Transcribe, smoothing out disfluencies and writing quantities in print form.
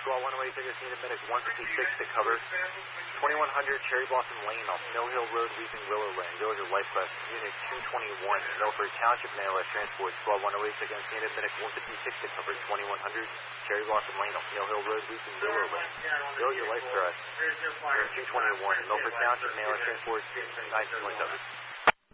Squad 108, take us unit medic 156 to cover 2100 Cherry Blossom Lane off Mill Hill Road, Weeping Willow Lane. Village of Life Class, unit 221, Milford Township, Mail Transport. Squad 108, take us unit medic 156 to cover 2100 Cherry Blossom Lane off Mill Hill Road, Weeping Willow Lane. Village of Life Class, unit 221, Milford Township, Mail Transport, 19 West Douglas.